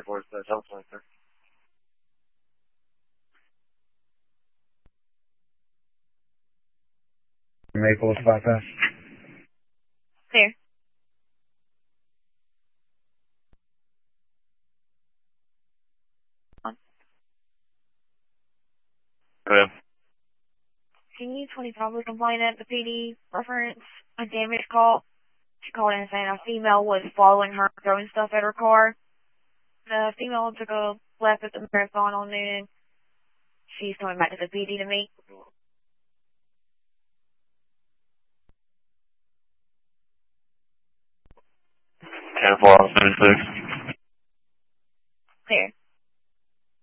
Airport telephone, sir. Maples bypass. Clear. Go ahead. CE20 probably complainant, the PD reference a damage call. She called in saying a female was following her, throwing stuff at her car. The female took a left at the marathon on noon. She's coming back to the PD to meet. 10-4 on 76. Clear.